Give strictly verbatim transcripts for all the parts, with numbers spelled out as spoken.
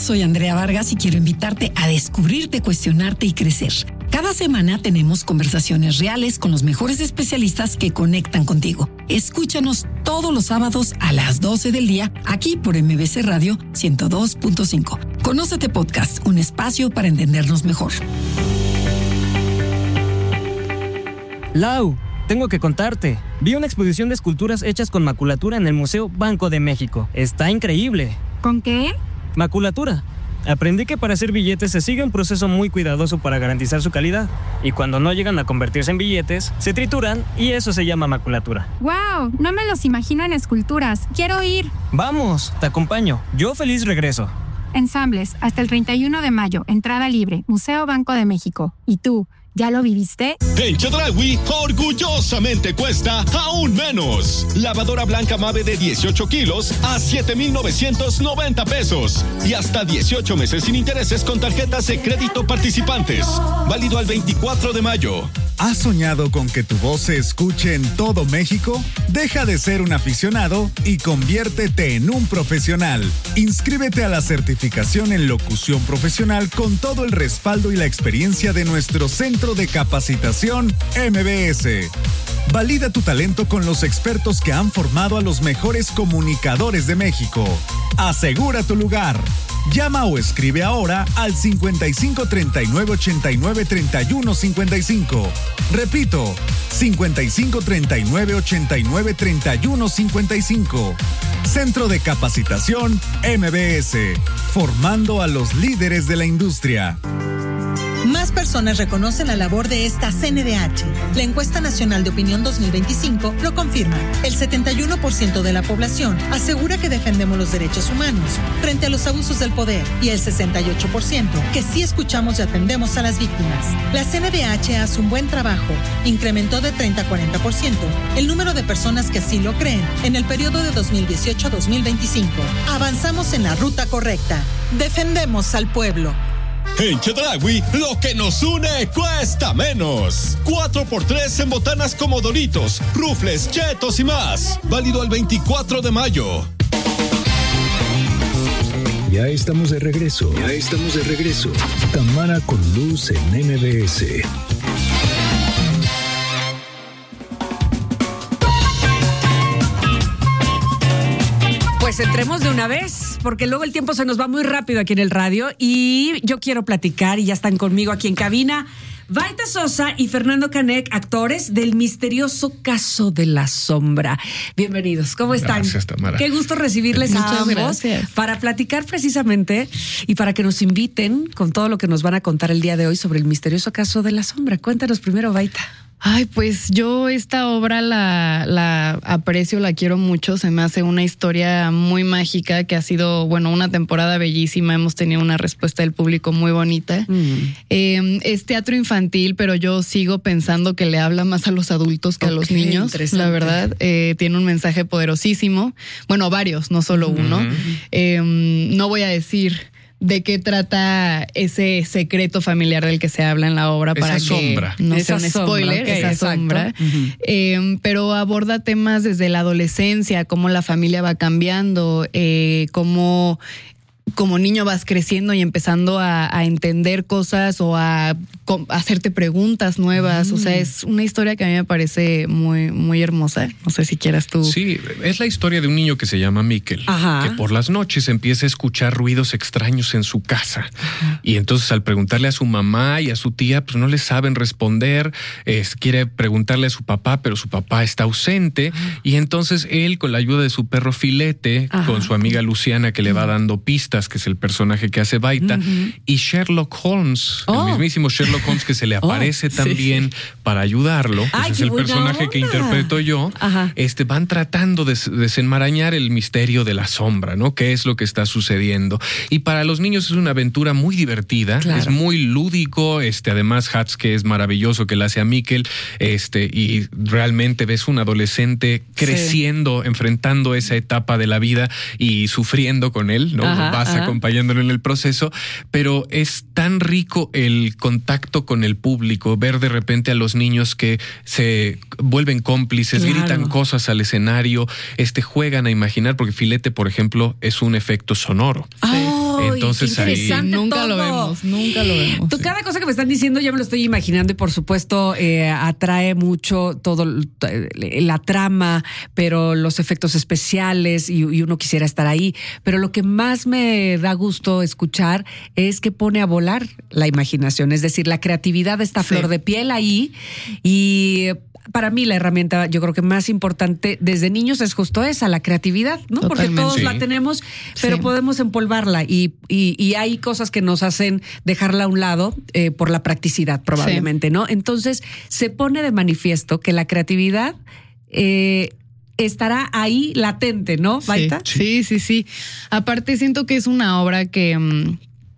soy Andrea Vargas y quiero invitarte a descubrirte, cuestionarte y crecer. Cada semana tenemos conversaciones reales con los mejores especialistas que conectan contigo. Escúchanos todos los sábados a las doce del día aquí por M B C Radio ciento dos punto cinco. Conócete Podcast, un espacio para entendernos mejor. Lau, tengo que contarte. Vi una exposición de esculturas hechas con maculatura en el Museo Banco de México. Está increíble. ¿Con qué? Maculatura. Aprendí que para hacer billetes se sigue un proceso muy cuidadoso para garantizar su calidad. Y cuando no llegan a convertirse en billetes, se trituran y eso se llama maculatura. ¡Wow! No me los imagino en esculturas. ¡Quiero ir! Vamos, te acompaño. Yo feliz regreso. Ensambles, hasta el treinta y uno de mayo. Entrada libre. Museo Banco de México. ¿Y tú? ¿Ya lo viviste? En Chedraui, orgullosamente cuesta aún menos. Lavadora blanca Mave de dieciocho kilos a siete mil novecientos noventa pesos. Y hasta dieciocho meses sin intereses con tarjetas de crédito participantes. Válido al veinticuatro de mayo. ¿Has soñado con que tu voz se escuche en todo México? Deja de ser un aficionado y conviértete en un profesional. Inscríbete a la certificación en locución profesional con todo el respaldo y la experiencia de nuestro Centro de Capacitación M B S. Valida tu talento con los expertos que han formado a los mejores comunicadores de México. Asegura tu lugar. Llama o escribe ahora al cincuenta y cinco treinta y nueve ochenta y nueve treinta y uno cincuenta y cinco. Repito, cincuenta y cinco treinta y nueve ochenta y nueve treinta y uno cincuenta y cinco. Centro de Capacitación M B S, formando a los líderes de la industria. Más personas reconocen la labor de esta C N D H. La encuesta nacional de opinión dos mil veinticinco lo confirma. El setenta y uno por ciento de la población asegura que defendemos los derechos humanos frente a los abusos del poder y el sesenta y ocho por ciento que sí escuchamos y atendemos a las víctimas. La C N D H hace un buen trabajo. Incrementó de treinta a cuarenta por ciento el número de personas que así lo creen en el periodo de dos mil dieciocho a dos mil veinticinco. Avanzamos en la ruta correcta. Defendemos al pueblo. En Chedraui, lo que nos une cuesta menos. cuatro por tres en botanas como Doritos, Rufles, Chetos y más. Válido al veinticuatro de mayo. Ya estamos de regreso. Ya estamos de regreso. Tamara con Luz en M B S. Pues entremos de una vez, porque luego el tiempo se nos va muy rápido aquí en el radio y yo quiero platicar, y ya están conmigo aquí en cabina, Baita Sosa y Fernando Canek, actores del misterioso caso de la sombra. Bienvenidos, ¿cómo están? Gracias, Tamara. Qué gusto recibirles Muchas a ambos gracias. para platicar precisamente y para que nos inviten con todo lo que nos van a contar el día de hoy sobre el misterioso caso de la sombra. Cuéntanos primero, Baita. Ay, pues yo esta obra la, la aprecio, la quiero mucho. Se me hace una historia muy mágica que ha sido, bueno, una temporada bellísima. Hemos tenido una respuesta del público muy bonita. Mm. Eh, es teatro infantil, pero yo sigo pensando que le habla más a los adultos que okay, a los niños. La verdad, eh, tiene un mensaje poderosísimo. Bueno, varios, no solo uno. Mm. Eh, no voy a decir de qué trata ese secreto familiar del que se habla en la obra, esa para sombra. que no esa sea un sombra, spoiler, okay, esa exacto. sombra. Uh-huh. Eh, pero aborda temas desde la adolescencia, cómo la familia va cambiando, eh, cómo como niño vas creciendo y empezando a, a entender cosas o a, a hacerte preguntas nuevas. Mm. O sea, es una historia que a mí me parece muy, muy hermosa. No sé si quieras tú. Sí, es la historia de un niño que se llama Miquel, Ajá. que por las noches empieza a escuchar ruidos extraños en su casa. Ajá. Y entonces al preguntarle a su mamá y a su tía, pues no le saben responder. Eh, quiere preguntarle a su papá, pero su papá está ausente. Ajá. Y entonces él, con la ayuda de su perro Filete, Ajá. con su amiga Luciana, que le va dando pistas, que es el personaje que hace Baita, uh-huh. y Sherlock Holmes, oh. el mismísimo Sherlock Holmes, que se le aparece oh, también sí. para ayudarlo, Ay, ese es el personaje onda. que interpreto yo. Ajá. Este, van tratando de desenmarañar el misterio de la sombra, ¿no? ¿Qué es lo que está sucediendo? Y para los niños es una aventura muy divertida, claro. es muy lúdico, este, además Hats, que es maravilloso, que le hace a Miquel, este, y realmente ves un adolescente creciendo, sí. enfrentando esa etapa de la vida y sufriendo con él, ¿no? Ajá. Vas Ajá. acompañándolo en el proceso, pero es tan rico el contacto con el público, ver de repente a los niños que se vuelven cómplices, claro. gritan cosas al escenario, este, juegan a imaginar, porque Filete, por ejemplo, es un efecto sonoro. Oh, ¡Oh! Entonces ahí nunca todo. lo vemos, nunca lo vemos. Tú, cada cosa que me están diciendo ya me lo estoy imaginando y por supuesto eh, atrae mucho todo la trama, pero los efectos especiales y, y uno quisiera estar ahí. Pero lo que más me da gusto escuchar es que pone a volar la imaginación, es decir, la creatividad está a flor de piel ahí y para mí la herramienta yo creo que más importante desde niños es justo esa, la creatividad, ¿no? Totalmente. Porque todos sí. la tenemos, pero sí. podemos empolvarla y, y, y hay cosas que nos hacen dejarla a un lado eh, por la practicidad probablemente, sí. ¿no? Entonces se pone de manifiesto que la creatividad eh, estará ahí latente, ¿no, Baita? Sí, sí, sí, sí. Aparte siento que es una obra que... Um,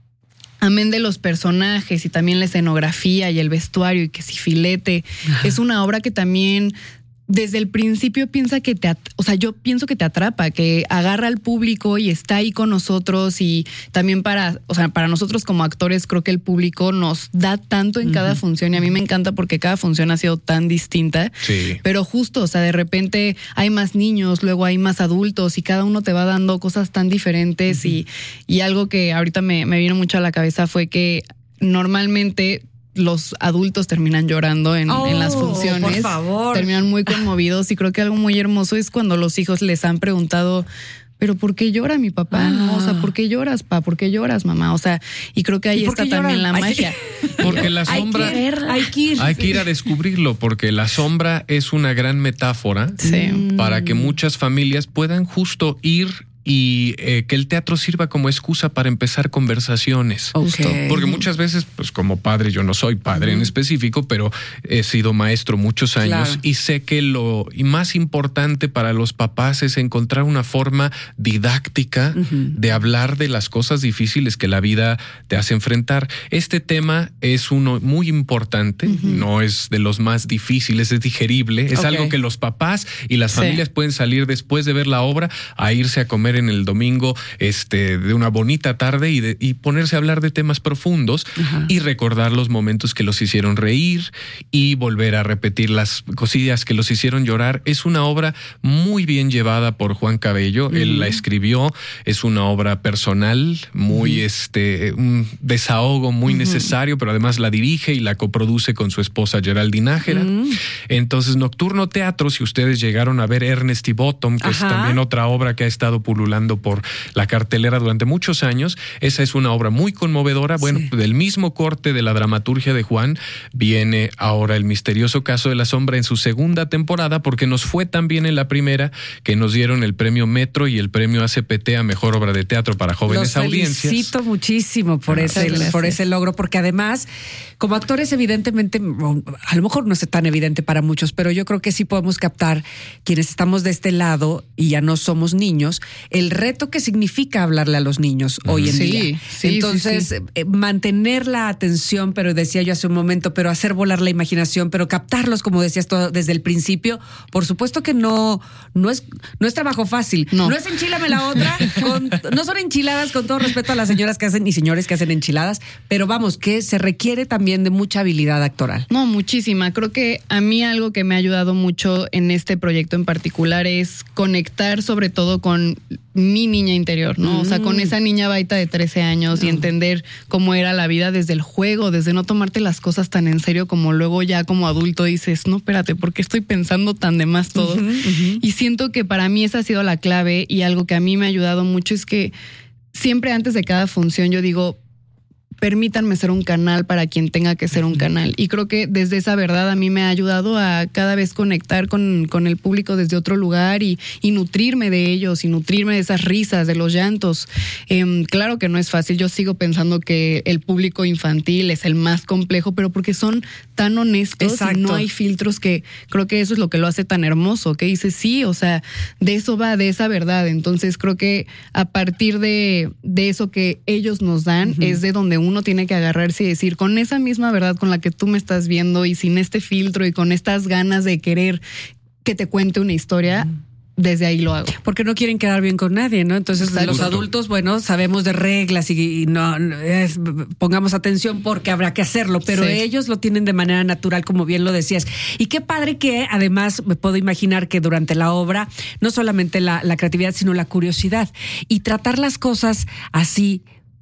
amén de los personajes y también la escenografía y el vestuario y que si filete, ajá. es una obra que también desde el principio piensa que te, o sea, yo pienso que te atrapa, que agarra al público y está ahí con nosotros y también para, o sea, para nosotros como actores creo que el público nos da tanto en uh-huh. cada función y a mí me encanta porque cada función ha sido tan distinta, sí. pero justo, o sea, de repente hay más niños, luego hay más adultos y cada uno te va dando cosas tan diferentes uh-huh. y, y algo que ahorita me, me vino mucho a la cabeza fue que normalmente los adultos terminan llorando en, oh, en las funciones. Por favor. Terminan muy conmovidos y creo que algo muy hermoso es cuando los hijos les han preguntado, pero ¿por qué llora mi papá? Ah. No, o sea, ¿por qué lloras, pa? ¿Por qué lloras, mamá? O sea, y creo que ahí está también la magia. Porque la sombra... Hay que, ver, hay que ir. Hay que ir a descubrirlo, porque la sombra es una gran metáfora sí. para que muchas familias puedan justo ir y eh, que el teatro sirva como excusa para empezar conversaciones. Okay. Porque muchas veces, pues como padre, yo no soy padre uh-huh. en específico, pero he sido maestro muchos años claro. y sé que lo más importante para los papás es encontrar una forma didáctica uh-huh. de hablar de las cosas difíciles que la vida te hace enfrentar. Este tema es uno muy importante, uh-huh. no es de los más difíciles, es digerible, es okay. algo que los papás y las sí. familias pueden salir después de ver la obra a irse a comer en el domingo este, de una bonita tarde y, de, y ponerse a hablar de temas profundos ajá. y recordar los momentos que los hicieron reír y volver a repetir las cosillas que los hicieron llorar. Es una obra muy bien llevada por Juan Cabello. Uh-huh. Él la escribió. Es una obra personal, muy uh-huh. este, un desahogo muy uh-huh. necesario, pero además la dirige y la coproduce con su esposa Geraldine Nájera. Uh-huh. Entonces, Nocturno Teatro, si ustedes llegaron a ver Ernest y Bottom, que ajá. es también otra obra que ha estado pululando por la cartelera durante muchos años. Esa es una obra muy conmovedora. Bueno, sí. del mismo corte de la dramaturgia de Juan viene ahora El misterioso caso de la sombra en su segunda temporada, porque nos fue tan bien en la primera que nos dieron el premio Metro y el premio A C P T a Mejor Obra de Teatro para Jóvenes Los Audiencias. Felicito muchísimo por, ese, por ese logro, porque además, como actores, evidentemente, a lo mejor no es tan evidente para muchos, pero yo creo que sí podemos captar, quienes estamos de este lado y ya no somos niños, el reto que significa hablarle a los niños hoy en sí, día. Sí, Entonces, sí, sí. Eh, mantener la atención, pero decía yo hace un momento, pero hacer volar la imaginación, pero captarlos, como decías tú desde el principio, por supuesto que no, no es, no es trabajo fácil. No, no es enchilame la otra, con, no son enchiladas, con todo respeto a las señoras que hacen y señores que hacen enchiladas, pero vamos, que se requiere también de mucha habilidad actoral. No, muchísima. Creo que a mí algo que me ha ayudado mucho en este proyecto en particular es conectar sobre todo con mi niña interior, ¿no? Mm. O sea, con esa niña Baita de trece años no. y entender cómo era la vida desde el juego, desde no tomarte las cosas tan en serio como luego ya como adulto dices, no, espérate, ¿por qué estoy pensando tan de más todo? Uh-huh, uh-huh. Y siento que para mí esa ha sido la clave y algo que a mí me ha ayudado mucho es que siempre antes de cada función yo digo, permítanme ser un canal para quien tenga que ser un canal. Y creo que desde esa verdad a mí me ha ayudado a cada vez conectar con, con el público desde otro lugar y, y nutrirme de ellos y nutrirme de esas risas, de los llantos. Eh, claro que no es fácil. Yo sigo pensando que el público infantil es el más complejo, pero porque son tan honestos Exacto. y no hay filtros, que creo que eso es lo que lo hace tan hermoso, que dice sí, o sea, de eso va, de esa verdad. Entonces creo que a partir de, de eso que ellos nos dan uh-huh. es de donde uno tiene que agarrarse y decir, con esa misma verdad con la que tú me estás viendo y sin este filtro y con estas ganas de querer que te cuente una historia, desde ahí lo hago. Porque no quieren quedar bien con nadie, ¿no? Entonces Exacto. los adultos, bueno, sabemos de reglas y, y no, no es, pongamos atención porque habrá que hacerlo, pero sí. ellos lo tienen de manera natural, como bien lo decías. Y qué padre que además me puedo imaginar que durante la obra, no solamente la, la creatividad, sino la curiosidad y tratar las cosas así,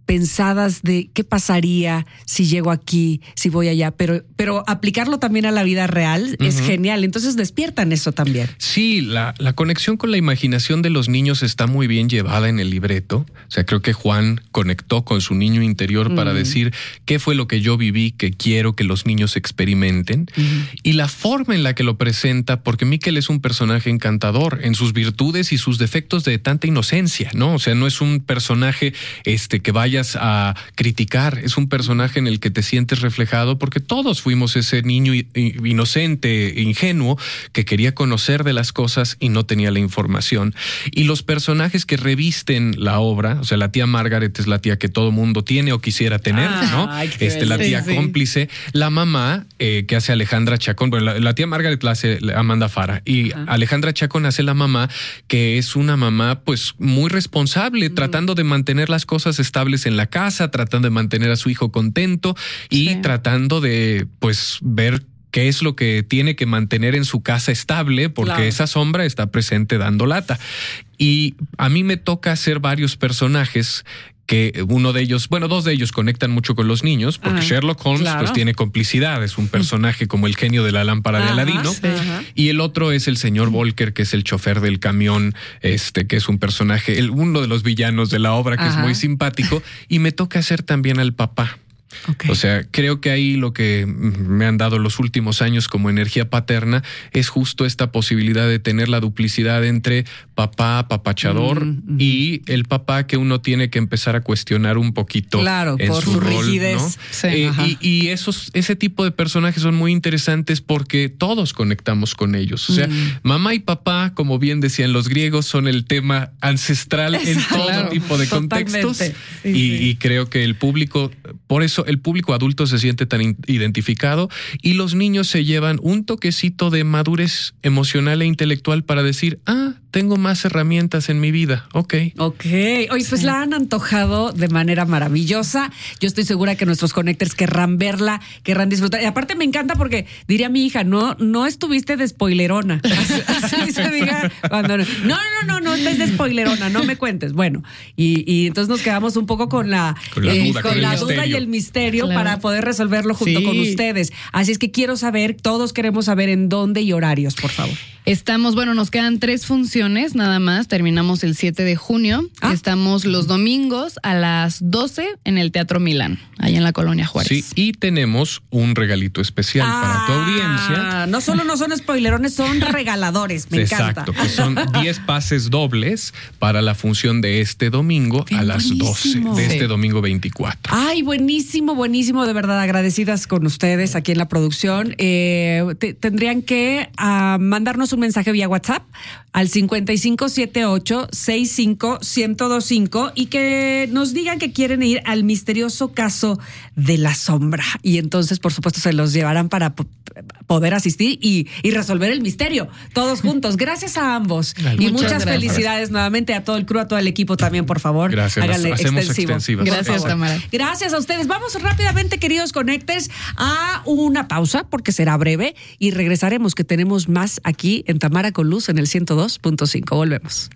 pensadas de qué pasaría si llego aquí, si voy allá, pero, pero aplicarlo también a la vida real uh-huh. es genial. Entonces despiertan eso también. Sí, la, la conexión con la imaginación de los niños está muy bien llevada en el libreto. O sea, creo que Juan conectó con su niño interior uh-huh. para decir qué fue lo que yo viví, que quiero que los niños experimenten. Uh-huh. Y la forma en la que lo presenta, porque Miquel es un personaje encantador en sus virtudes y sus defectos de tanta inocencia, ¿no? O sea, no es un personaje este, que vaya a criticar, es un personaje en el que te sientes reflejado porque todos fuimos ese niño inocente, ingenuo, que quería conocer de las cosas y no tenía la información. Y los personajes que revisten la obra, o sea, la tía Margaret es la tía que todo mundo tiene o quisiera tener, ah, ¿no? Ay, este, la tía sí, cómplice, sí. La mamá eh, que hace Alejandra Chacón, bueno, la, la tía Margaret la hace Amanda Farah y ajá. Alejandra Chacón hace la mamá, que es una mamá pues muy responsable, mm. tratando de mantener las cosas estables en la casa, tratando de mantener a su hijo contento y sí. tratando de pues ver qué es lo que tiene que mantener en su casa estable, porque claro. esa sombra está presente dando lata. Y a mí me toca hacer varios personajes que uno de ellos, bueno, dos de ellos conectan mucho con los niños, porque ajá, Sherlock Holmes claro. pues tiene complicidad, es un personaje como el genio de la lámpara ajá, de Aladino, sí. y el otro es el señor Volker, que es el chofer del camión, este, que es un personaje, el, uno de los villanos de la obra, que ajá. es muy simpático, y me toca hacer también al papá. Okay. O sea, creo que ahí lo que me han dado los últimos años como energía paterna es justo esta posibilidad de tener la duplicidad entre papá, papachador mm-hmm. y el papá que uno tiene que empezar a cuestionar un poquito claro, en por su, su rol, rigidez. ¿no? Sí, eh, y, y esos, ese tipo de personajes son muy interesantes porque todos conectamos con ellos. O sea, mm. mamá y papá, como bien decían los griegos, son el tema ancestral en todo claro, tipo de totalmente. Contextos. Sí, y, sí. y creo que el público, por eso el público adulto se siente tan identificado y los niños se llevan un toquecito de madurez emocional e intelectual para decir, ah, tengo más herramientas en mi vida. Ok. Ok. Oye, pues sí. la han antojado de manera maravillosa. Yo estoy segura que nuestros connectors querrán verla, querrán disfrutar. Y aparte me encanta porque diría mi hija, no, no estuviste de spoilerona. Así, así se diga cuando no. No, no, no, no estés de spoilerona, no me cuentes. Bueno, y, y entonces nos quedamos un poco con la, con la, eh, duda, con con la el duda y el misterio claro. para poder resolverlo junto sí. con ustedes. Así es que quiero saber, todos queremos saber en dónde y horarios, por favor. Estamos, bueno, nos quedan tres funciones nada más. Terminamos el siete de junio. Ah. Estamos los domingos a las doce en el Teatro Milán, ahí en la Colonia Juárez. Sí, y tenemos un regalito especial ah, para tu audiencia. No solo no son spoilerones, son regaladores. Me Exacto, encanta. que son diez pases dobles para la función de este domingo Bien, a las buenísimo. doce de este sí. domingo veinticuatro. Ay, buenísimo, buenísimo. De verdad, agradecidas con ustedes aquí en la producción. Eh, te, tendrían que uh, mandarnos un mensaje vía WhatsApp al cincuenta y cinco setenta y ocho sesenta y cinco ciento veinticinco y que nos digan que quieren ir al misterioso caso de la sombra. Y entonces, por supuesto, se los llevarán para p- poder asistir y, y resolver el misterio todos juntos. Gracias a ambos. Ay, y muchas, muchas felicidades nuevamente a todo el crew, a todo el equipo también, por favor. Gracias. Háganle hacemos extensivo. extensivas. Gracias, Tamara. Gracias a ustedes. Vamos rápidamente, queridos connectors, a una pausa porque será breve y regresaremos, que tenemos más aquí en Tamara con Luz en el ciento dos punto cinco. Volvemos.